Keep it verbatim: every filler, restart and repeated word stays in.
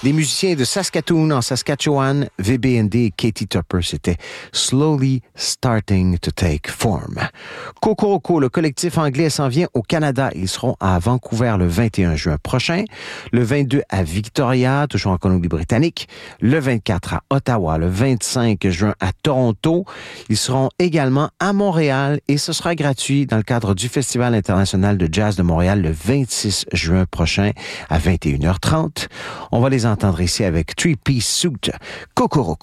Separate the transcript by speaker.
Speaker 1: Des musiciens de Saskatoon en Saskatchewan, V B N D et Katie Tupper, c'était Slowly Starting to Take Form. Kokoroko, le collectif anglais, s'en vient au Canada. Ils seront à Vancouver le vingt et un juin prochain, le vingt-deux à Victoria, toujours en Colombie-Britannique, le vingt-quatre à Ottawa, le vingt-cinq juin à Toronto. Ils seront également à Montréal et ce sera gratuit dans le cadre du Festival international de jazz de Montréal le vingt-six juin prochain à vingt et une heures trente. On va les entendre ici avec Three Piece Suit, Kokoroko.